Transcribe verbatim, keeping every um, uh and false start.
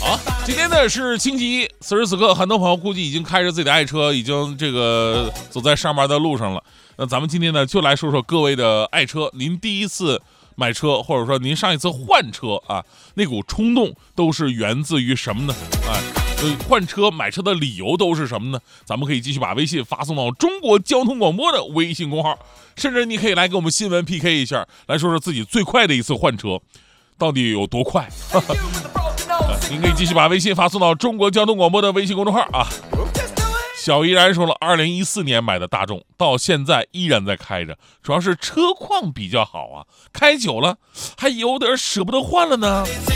好，今天呢是星期一，此时此刻，很多朋友估计已经开着自己的爱车，已经这个走在上班的路上了。那咱们今天呢，就来说说各位的爱车。您第一次买车，或者说您上一次换车啊，那股冲动都是源自于什么呢？哎，换车买车的理由都是什么呢？咱们可以继续把微信发送到中国交通广播的微信公号，甚至你可以来给我们新闻 P K 一下，来说说自己最快的一次换车到底有多快。您可以继续把微信发送到中国交通广播的微信公众号啊。小依然说了，二零一四年买的大众，到现在依然在开着，主要是车况比较好啊，开久了还有点舍不得换了呢。